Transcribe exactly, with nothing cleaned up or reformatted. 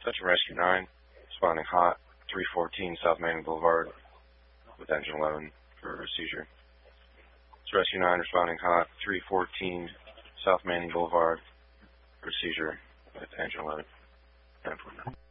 Touch and Rescue nine, responding hot, three fourteen South Manning Boulevard with engine eleven for a seizure. It's Rescue nine responding hot, three fourteen South Manning Boulevard for a seizure with engine eleven.